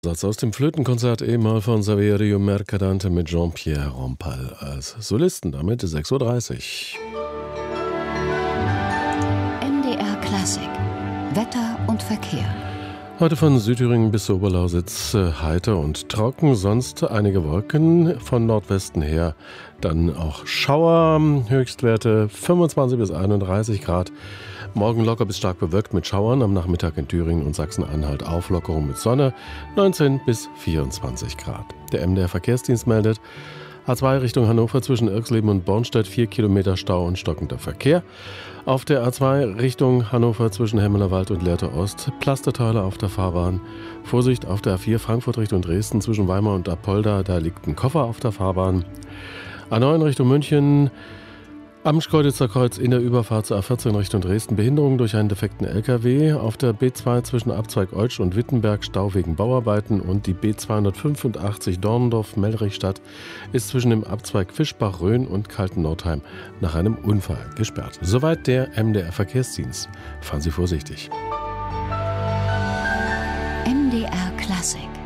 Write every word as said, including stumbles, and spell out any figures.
Satz aus dem Flötenkonzert E-Moll von Saverio Mercadante mit Jean-Pierre Rampal als Solisten, damit sechs Uhr dreißig. M D R Klassik. Wetter und Verkehr. Heute von Südthüringen bis zur Oberlausitz äh, heiter und trocken, sonst einige Wolken von Nordwesten her. Dann auch Schauer, Höchstwerte fünfundzwanzig bis einunddreißig Grad. Morgen locker bis stark bewölkt mit Schauern, am Nachmittag in Thüringen und Sachsen-Anhalt Auflockerung mit Sonne, neunzehn bis vierundzwanzig Grad. Der M D R Verkehrsdienst meldet, A zwei Richtung Hannover zwischen Irxleben und Bornstedt vier Kilometer Stau und stockender Verkehr. Auf der A zwei Richtung Hannover zwischen Hemmelerwald und Lehrte Ost Pflasterteile auf der Fahrbahn. Vorsicht auf der A vier Frankfurt Richtung Dresden zwischen Weimar und Apolda, da liegt ein Koffer auf der Fahrbahn. A neun Richtung München am Schkeuditzer Kreuz in der Überfahrt zur A vierzehn Richtung Dresden Behinderung durch einen defekten L K W. Auf der B zwei zwischen Abzweig Eutsch und Wittenberg Stau wegen Bauarbeiten und die B zweihundertfünfundachtzig Dorndorf-Mellrichstadt ist zwischen dem Abzweig Fischbach-Rhön und Kaltennordheim nach einem Unfall gesperrt. Soweit der M D R Verkehrsdienst. Fahren Sie vorsichtig. M D R Klassik.